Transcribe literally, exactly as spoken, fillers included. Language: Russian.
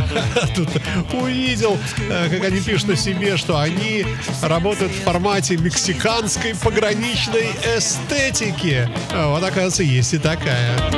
Тут увидел, как они пишут о себе, что они работают в формате мексиканской пограничной эстетики. Вот, оказывается, есть и такая.